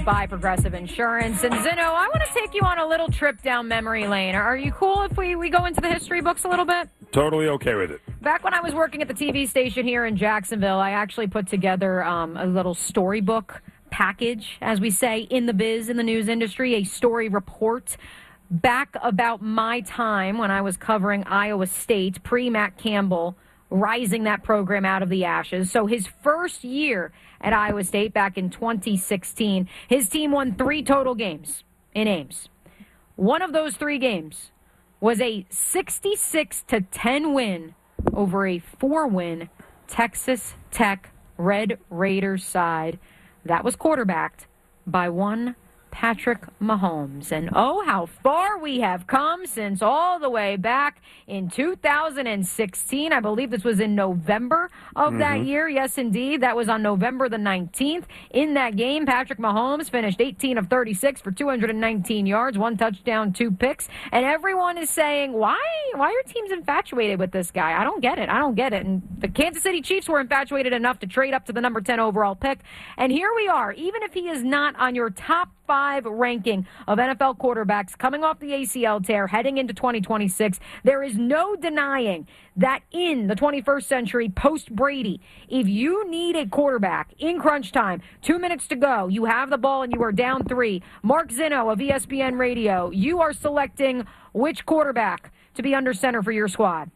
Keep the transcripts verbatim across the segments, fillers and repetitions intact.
by Progressive Insurance. And Zinno, I want to take you on a little trip down memory lane. Are you cool if we, we go into the history books a little bit? Totally okay with it. Back when I was working at the T V station here in Jacksonville, I actually put together um, a little storybook package, as we say in the biz, in the news industry, a story report back about my time when I was covering Iowa State, pre-Matt Campbell, rising that program out of the ashes. So his first year at Iowa State back in twenty sixteen, his team won three total games in Ames. One of those three games was a sixty-six to ten win over a four-win Texas Tech Red Raiders side that was quarterbacked by one Patrick Mahomes. And oh, how far we have come since all the way back in two thousand sixteen. I believe this was in November of mm-hmm. that year. Yes, indeed. That was on November the nineteenth. In that game, Patrick Mahomes finished eighteen of thirty-six for two hundred nineteen yards, one touchdown, two picks. And everyone is saying, why, why are teams infatuated with this guy? I don't get it. I don't get it. And the Kansas City Chiefs were infatuated enough to trade up to the number ten overall pick. And here we are. Even if he is not on your top five ranking of N F L quarterbacks coming off the A C L tear, heading into twenty twenty-six, there is no denying that in the twenty-first century, post-Brady, if you need a quarterback in crunch time, two minutes to go, you have the ball and you are down three, Mark Zinno of E S P N Radio, you are selecting which quarterback to be under center for your squad.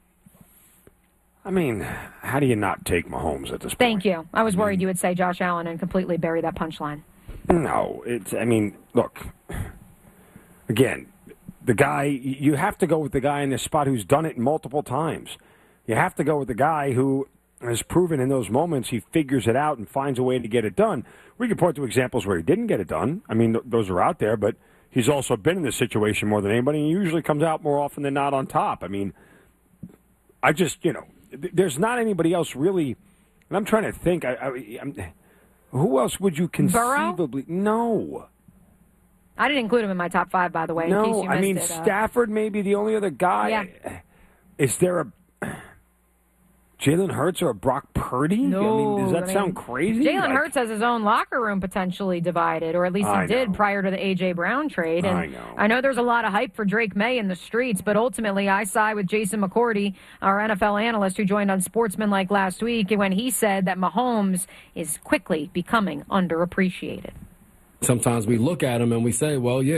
I mean, how do you not take Mahomes at this point? Thank you. I was worried you would say Josh Allen and completely bury that punchline. No, it's, I mean, look, again, the guy, you have to go with the guy in this spot who's done it multiple times. You have to go with the guy who has proven in those moments he figures it out and finds a way to get it done. We can point to examples where he didn't get it done. I mean, th- those are out there, but he's also been in this situation more than anybody, and he usually comes out more often than not on top. I mean, I just, you know, th- there's not anybody else really, and I'm trying to think, I, I, I'm... Who else would you conceivably... Burrow? No. I didn't include him in my top five, by the way. No, in case you missed I mean, it, uh... Stafford may be the only other guy. Yeah. Is there a... Jalen Hurts or a Brock Purdy? No. I mean, does that I mean, sound crazy? Jalen like... Hurts has his own locker room potentially divided, or at least he I did know. prior to the A J. Brown trade. And I know. I know there's a lot of hype for Drake May in the streets, but ultimately I side with Jason McCourty, our N F L analyst who joined on Sportsmanlike last week, when he said that Mahomes is quickly becoming underappreciated. Sometimes we look at him and we say, well, yeah,